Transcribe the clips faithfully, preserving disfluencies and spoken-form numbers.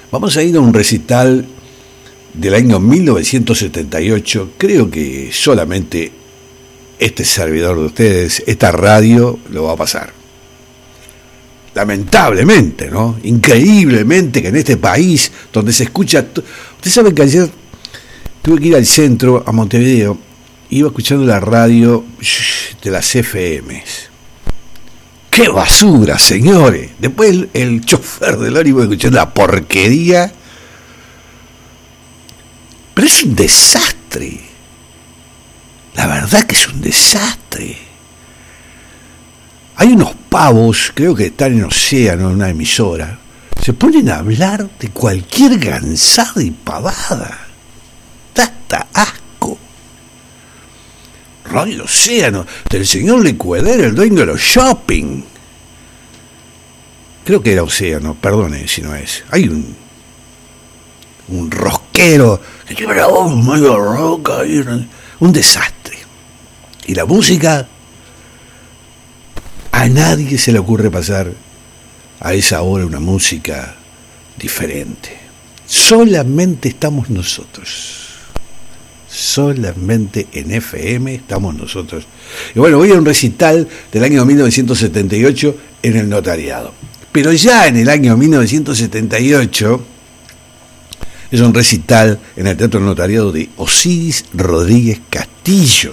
Vamos a ir a un recital del año mil novecientos setenta y ocho. Creo que solamente este servidor de ustedes, esta radio, lo va a pasar. Lamentablemente, ¿no? Increíblemente que en este país donde se escucha... T- Ustedes saben que ayer tuve que ir al centro, a Montevideo, iba escuchando la radio de las F Ms. ¡Qué basura, señores! Después el, el chofer del ómnibus escuchando la porquería. Pero es un desastre. La verdad que es un desastre. Hay unos pavos, creo que están en Océano, en una emisora, se ponen a hablar de cualquier gansada y pavada. Da hasta asco. Radio Océano, del señor Licuadera, el dueño de los shopping. Creo que era Océano, perdone si no es. Hay un un rosquero que tiene la voz medio roca, un desastre. Y la música, a nadie se le ocurre pasar a esa hora una música diferente. Solamente estamos nosotros. Solamente en F M estamos nosotros. Y bueno, voy a un recital del año mil novecientos setenta y ocho en el Notariado. Pero ya en el año mil novecientos setenta y ocho es un recital en el Teatro Notariado de Osiris Rodríguez Castillo.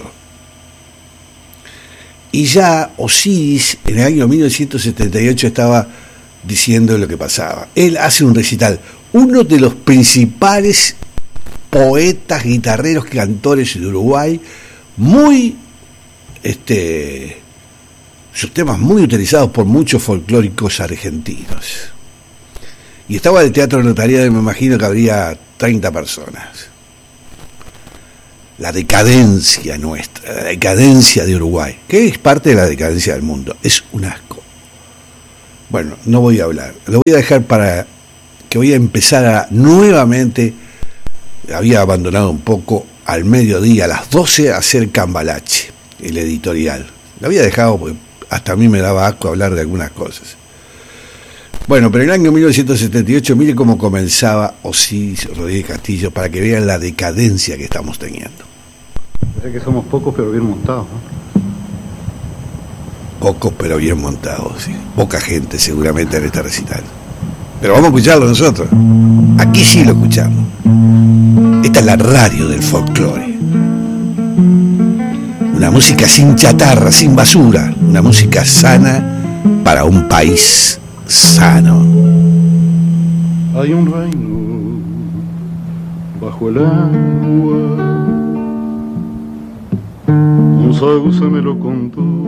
Y ya Osiris en el año mil novecientos setenta y ocho estaba diciendo lo que pasaba. Él hace un recital, uno de los principales poetas, guitarreros, cantores de Uruguay, muy, este, sus temas muy utilizados por muchos folclóricos argentinos. Y estaba en el Teatro Notariado y me imagino que habría treinta personas. La decadencia nuestra, la decadencia de Uruguay, que es parte de la decadencia del mundo, es un asco. Bueno, no voy a hablar, lo voy a dejar para que voy a empezar a nuevamente, había abandonado un poco al mediodía, a las doce, a hacer Cambalache, el editorial. Lo había dejado porque hasta a mí me daba asco hablar de algunas cosas. Bueno, pero en el año mil novecientos setenta y ocho, mire cómo comenzaba Osiris Rodríguez Castillo, para que vean la decadencia que estamos teniendo. Parece que somos pocos pero bien montados, ¿no? Pocos pero bien montados, sí. Poca gente seguramente en este recital. Pero vamos a escucharlo nosotros. Aquí sí lo escuchamos. Esta es la radio del folclore. Una música sin chatarra, sin basura. Una música sana para un país sano. Hay un reino bajo el agua, un sauce me lo contó.